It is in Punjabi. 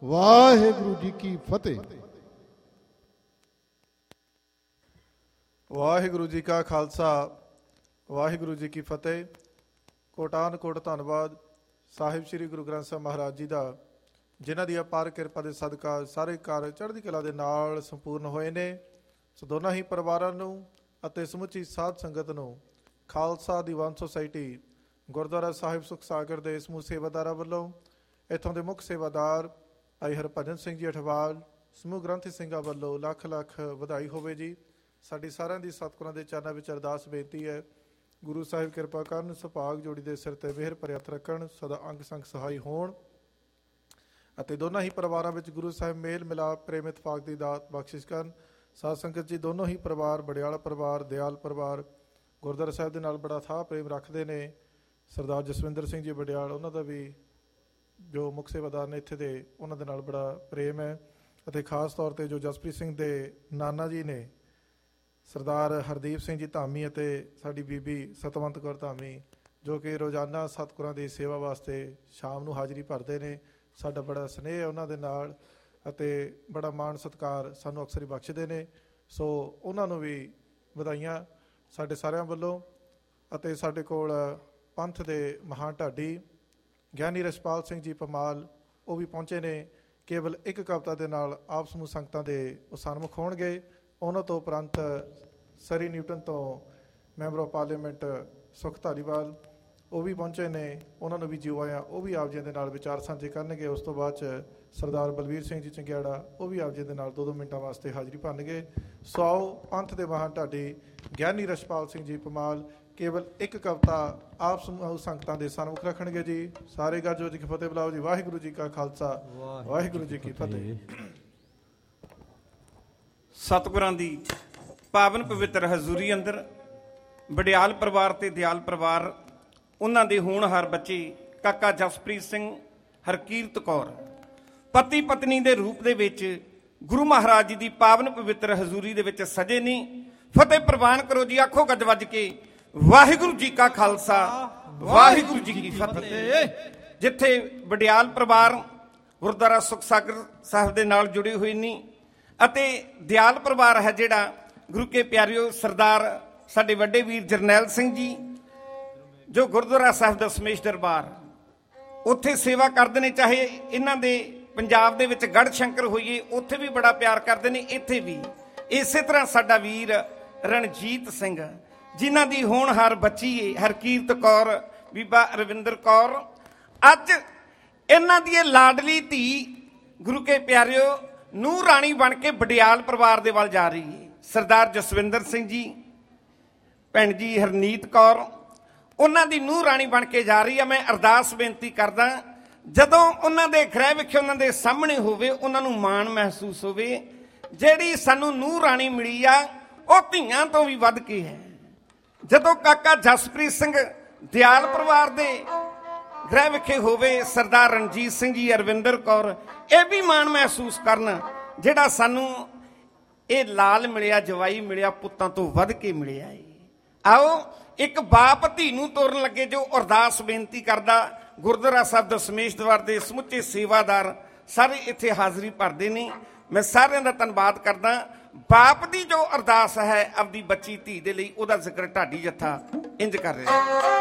ਵਾਹਿਗੁਰੂ ਜੀ ਕੀ ਫਤਿਹ। ਵਾਹਿਗੁਰੂ ਜੀ ਕਾ ਖਾਲਸਾ, ਵਾਹਿਗੁਰੂ ਜੀ ਕੀ ਫਤਿਹ। ਕੋਟਾਨ ਕੋਟ ਧੰਨਵਾਦ ਸਾਹਿਬ ਸ੍ਰੀ ਗੁਰੂ ਗ੍ਰੰਥ ਸਾਹਿਬ ਮਹਾਰਾਜ ਜੀ ਦਾ, ਜਿਨ੍ਹਾਂ ਦੀ ਅਪਾਰ ਕਿਰਪਾ ਦੇ ਸਦਕਾ ਸਾਰੇ ਕਾਰਜ ਚੜ੍ਹਦੀ ਕਲਾ ਦੇ ਨਾਲ ਸੰਪੂਰਨ ਹੋਏ ਨੇ। ਸੋ ਦੋਨਾਂ ਹੀ ਪਰਿਵਾਰਾਂ ਨੂੰ ਅਤੇ ਸਮੁੱਚੀ ਸਾਧ ਸੰਗਤ ਨੂੰ ਖਾਲਸਾ ਦੀਵਾਨ ਸੁਸਾਇਟੀ ਗੁਰਦੁਆਰਾ ਸਾਹਿਬ ਸੁਖ ਸਾਗਰ ਦੇ ਸਮੂਹ ਸੇਵਾਦਾਰਾਂ ਵੱਲੋਂ, ਇੱਥੋਂ ਦੇ ਮੁੱਖ ਸੇਵਾਦਾਰ ਭਾਈ ਹਰਭਜਨ ਸਿੰਘ ਜੀ ਅਠਵਾਲ, ਸਮੂਹ ਗ੍ਰੰਥੀ ਸਿੰਘਾਂ ਵੱਲੋਂ ਲੱਖ ਲੱਖ ਵਧਾਈ ਹੋਵੇ ਜੀ। ਸਾਡੀ ਸਾਰਿਆਂ ਦੀ ਸਤਿਗੁਰਾਂ ਦੇ ਚਰਨਾਂ ਵਿੱਚ ਅਰਦਾਸ ਬੇਨਤੀ ਹੈ, ਗੁਰੂ ਸਾਹਿਬ ਕਿਰਪਾ ਕਰਨ, ਸੁਭਾਗ ਜੋੜੀ ਦੇ ਸਿਰ ਤੇ ਮਿਹਰ ਭਰੇ ਹੱਥ ਰੱਖਣ, ਸਦਾ ਅੰਗ ਸੰਗ ਸਹਾਈ ਹੋਣ ਅਤੇ ਦੋਨਾਂ ਹੀ ਪਰਿਵਾਰਾਂ ਵਿੱਚ ਗੁਰੂ ਸਾਹਿਬ ਮੇਲ ਮਿਲਾਪ ਪ੍ਰੇਮ ਇਤਫਾਕ ਦੀ ਦਾਤ ਬਖਸ਼ਿਸ਼ ਕਰਨ। ਸਾਧ ਸੰਗਤ ਜੀ, ਦੋਨੋਂ ਹੀ ਪਰਿਵਾਰ, ਬੜਿਆਲ ਪਰਿਵਾਰ, ਦਿਆਲ ਪਰਿਵਾਰ, ਗੁਰਦੁਆਰਾ ਸਾਹਿਬ ਦੇ ਨਾਲ ਬੜਾ ਥਾਹ ਪ੍ਰੇਮ ਰੱਖਦੇ ਨੇ। ਸਰਦਾਰ ਜਸਵਿੰਦਰ ਸਿੰਘ ਜੀ ਬੜਿਆਲ, ਉਹਨਾਂ ਦਾ ਵੀ ਜੋ ਮੁੱਖ ਸੇਵਾਦਾਰ ਨੇ ਇੱਥੇ ਦੇ, ਉਹਨਾਂ ਦੇ ਨਾਲ ਬੜਾ ਪ੍ਰੇਮ ਹੈ। ਅਤੇ ਖਾਸ ਤੌਰ 'ਤੇ ਜੋ ਜਸਪ੍ਰੀਤ ਸਿੰਘ ਦੇ ਨਾਨਾ ਜੀ ਨੇ, ਸਰਦਾਰ ਹਰਦੀਪ ਸਿੰਘ ਜੀ ਧਾਮੀ ਅਤੇ ਸਾਡੀ ਬੀਬੀ ਸਤਵੰਤ ਕੌਰ ਧਾਮੀ, ਜੋ ਕਿ ਰੋਜ਼ਾਨਾ ਸਤਿਗੁਰਾਂ ਦੀ ਸੇਵਾ ਵਾਸਤੇ ਸ਼ਾਮ ਨੂੰ ਹਾਜ਼ਰੀ ਭਰਦੇ ਨੇ। ਸਾਡਾ ਬੜਾ ਸਨੇਹ ਹੈ ਉਹਨਾਂ ਦੇ ਨਾਲ ਅਤੇ ਬੜਾ ਮਾਣ ਸਤਿਕਾਰ ਸਾਨੂੰ ਅਕਸਰ ਹੀ ਬਖਸ਼ਦੇ ਨੇ। ਸੋ ਉਹਨਾਂ ਨੂੰ ਵੀ ਵਧਾਈਆਂ ਸਾਡੇ ਸਾਰਿਆਂ ਵੱਲੋਂ। ਅਤੇ ਸਾਡੇ ਕੋਲ ਪੰਥ ਦੇ ਮਹਾਨ ਢਾਡੀ ਗਿਆਨੀ ਰਛਪਾਲ ਸਿੰਘ ਜੀ ਪਮਾਲ, ਉਹ ਵੀ ਪਹੁੰਚੇ ਨੇ। ਕੇਵਲ ਇੱਕ ਕਵਿਤਾ ਦੇ ਨਾਲ ਆਪ ਸਮੂਹ ਸੰਗਤਾਂ ਦੇ ਉਹ ਸਨਮੁਖ ਹੋਣਗੇ। ਉਹਨਾਂ ਤੋਂ ਉਪਰੰਤ ਸਰੀ ਨਿਊਟਨ ਤੋਂ ਮੈਂਬਰ ਆਫ ਪਾਰਲੀਮੈਂਟ ਸੁਖ ਧਾਲੀਵਾਲ, ਉਹ ਵੀ ਪਹੁੰਚੇ ਨੇ। ਉਹਨਾਂ ਨੂੰ ਵੀ ਜਿਉ ਆਇਆ, ਉਹ ਵੀ ਆਪ ਜੀ ਦੇ ਨਾਲ ਵਿਚਾਰ ਸਾਂਝੇ ਕਰਨਗੇ। ਉਸ ਤੋਂ ਬਾਅਦ 'ਚ ਸਰਦਾਰ ਬਲਵੀਰ ਸਿੰਘ ਜੀ ਚੰਗਿਆੜਾ, ਉਹ ਵੀ ਆਪ ਜੀ ਦੇ ਨਾਲ 2-2 ਮਿੰਟਾਂ ਵਾਸਤੇ ਹਾਜ਼ਰੀ ਭਰਨਗੇ। ਸੋ ਆਓ, ਪੰਥ ਦੇ ਮਹਾਨ ਢਾਡੀ ਗਿਆਨੀ ਰਛਪਾਲ ਸਿੰਘ ਜੀ ਪਮਾਲ ਕੇਵਲ ਇੱਕ ਕਵਿਤਾ ਆਪ ਸਮੂਹ ਸੰਗਤਾਂ ਦੇ ਸਨਮੁਖ ਰੱਖਣਗੇ ਜੀ। ਸਾਰੇ ਗੱਜ ਜੀ ਕੀ ਫਤਿਹ ਬੁਲਾਓ ਜੀ। ਵਾਹਿਗੁਰੂ ਜੀ ਕਾ ਖਾਲਸਾ, ਵਾਹਿਗੁਰੂ ਜੀ ਕੀ ਫਤਿਹ। ਸਤਿਗੁਰਾਂ ਦੀ ਪਾਵਨ ਪਵਿੱਤਰ ਹਜ਼ੂਰੀ ਅੰਦਰ ਬੜਿਆਲ ਪਰਿਵਾਰ ਤੇ ਦਿਆਲ ਪਰਿਵਾਰ, ਉਹਨਾਂ ਦੇ ਹੋਣਹਾਰ ਬੱਚੇ ਕਾਕਾ ਜਸਪ੍ਰੀਤ ਸਿੰਘ, ਹਰਕੀਰਤ ਕੌਰ, ਪਤੀ ਪਤਨੀ ਦੇ ਰੂਪ ਦੇ ਵਿੱਚ ਗੁਰੂ ਮਹਾਰਾਜ ਜੀ ਦੀ ਪਾਵਨ ਪਵਿੱਤਰ ਹਜ਼ੂਰੀ ਦੇ ਵਿੱਚ ਸਜੇ ਨੇ। ਫਤਿਹ ਪ੍ਰਵਾਨ ਕਰੋ ਜੀ, ਆਖੋ ਗੱਜ ਵੱਜ ਕੇ ਵਾਹਿਗੁਰੂ ਜੀ ਕਾ ਖਾਲਸਾ, ਵਾਹਿਗੁਰੂ ਜੀ ਕੀ ਫਤਿਹ। ਜਿੱਥੇ ਬੜਿਆਲ ਪਰਿਵਾਰ ਗੁਰਦੁਆਰਾ ਸੁਖ ਸਾਗਰ ਸਾਹਿਬ ਦੇ ਨਾਲ ਜੁੜੇ ਹੋਏ ਨੇ ਅਤੇ ਦਿਆਲ ਪਰਿਵਾਰ ਹੈ ਜਿਹੜਾ, ਗੁਰੂ ਕੇ ਪਿਆਰਿਓ, ਸਰਦਾਰ ਸਾਡੇ ਵੱਡੇ ਵੀਰ ਜਰਨੈਲ ਸਿੰਘ ਜੀ, ਜੋ ਗੁਰਦੁਆਰਾ ਸਾਹਿਬ ਦਾ ਸਮੇਸ਼ ਦਰਬਾਰ ਉੱਥੇ ਸੇਵਾ ਕਰਦੇ ਨੇ। ਚਾਹੇ ਇਹਨਾਂ ਦੇ ਪੰਜਾਬ ਦੇ ਵਿੱਚ ਗੜ੍ਹ ਸ਼ੰਕਰ ਹੋਈਏ, ਉੱਥੇ ਵੀ ਬੜਾ ਪਿਆਰ ਕਰਦੇ ਨੇ, ਇੱਥੇ ਵੀ ਇਸੇ ਤਰ੍ਹਾਂ ਸਾਡਾ ਵੀਰ ਰਣਜੀਤ ਸਿੰਘ, ਜਿਨ੍ਹਾਂ ਦੀ ਹੋਣਹਾਰ ਬੱਚੀ ਹੈ ਹਰਕੀਰਤ ਕੌਰ, ਬੀਬਾ ਰਵਿੰਦਰ ਕੌਰ। ਅੱਜ ਇਹਨਾਂ ਦੀ ਇਹ ਲਾਡਲੀ ਧੀ ਗੁਰੂ ਕੇ ਪਿਆਰਿਓ ਨੂੰਹ ਰਾਣੀ ਬਣ ਕੇ ਬੜਿਆਲ ਪਰਿਵਾਰ ਦੇ ਵੱਲ ਜਾ ਰਹੀ ਹੈ। ਸਰਦਾਰ ਜਸਵਿੰਦਰ ਸਿੰਘ ਜੀ, ਭੈਣ ਜੀ ਹਰਨੀਤ ਕੌਰ, ਉਹਨਾਂ ਦੀ ਨੂੰਹ ਰਾਣੀ ਬਣ ਕੇ ਜਾ ਰਹੀ ਹੈ। ਮੈਂ ਅਰਦਾਸ ਬੇਨਤੀ ਕਰਦਾ, ਜਦੋਂ ਉਹਨਾਂ ਦੇ ਗ੍ਰਹਿ ਵਿਖੇ ਉਹਨਾਂ ਦੇ ਸਾਹਮਣੇ ਹੋਵੇ, ਉਹਨਾਂ ਨੂੰ ਮਾਣ ਮਹਿਸੂਸ ਹੋਵੇ। ਜਿਹੜੀ ਸਾਨੂੰ ਨੂੰਹ ਰਾਣੀ ਮਿਲੀ ਆ, ਉਹ ਧੀਆਂ ਤੋਂ ਵੀ ਵੱਧ ਕੇ ਹੈ। ਜਦੋਂ ਕਾਕਾ ਜਸਪ੍ਰੀਤ ਸਿੰਘ ਦਿਆਲ ਪਰਿਵਾਰ ਦੇ ਗ੍ਰਹਿ ਵਿਖੇ ਹੋਵੇ, ਸਰਦਾਰ ਰਣਜੀਤ ਸਿੰਘ ਜੀ, ਅਰਵਿੰਦਰ ਕੌਰ, ਇਹ ਵੀ ਮਾਣ ਮਹਿਸੂਸ ਕਰਨ, ਜਿਹੜਾ ਸਾਨੂੰ ਇਹ ਲਾਲ ਮਿਲਿਆ, ਜਵਾਈ ਮਿਲਿਆ, ਪੁੱਤਾਂ ਤੋਂ ਵੱਧ ਕੇ ਮਿਲਿਆ ਏ। ਆਓ ਇੱਕ ਬਾਪ ਧੀ ਨੂੰ ਤੋਰਨ ਲੱਗੇ, ਜੋ ਅਰਦਾਸ ਬੇਨਤੀ ਕਰਦਾ। ਗੁਰਦੁਆਰਾ ਸਾਹਿਬ ਦਾ ਸਮੇਸ਼ ਦਰਬਾਰ ਦੇ ਸਮੁੱਚੇ ਸੇਵਾਦਾਰ ਸਾਰੇ ਇੱਥੇ ਹਾਜ਼ਰੀ ਭਰਦੇ ਨੇ। ਮੈਂ ਸਾਰਿਆਂ ਦਾ ਧੰਨਵਾਦ ਕਰਦਾ। ਬਾਪ ਦੀ ਜੋ ਅਰਦਾਸ ਹੈ ਆਪਦੀ ਬੱਚੀ ਧੀ ਦੇ ਲਈ, ਉਹਦਾ ਜ਼ਿਕਰ ਢਾਡੀ ਜੱਥਾ ਇੰਜ ਕਰ ਰਿਹਾ।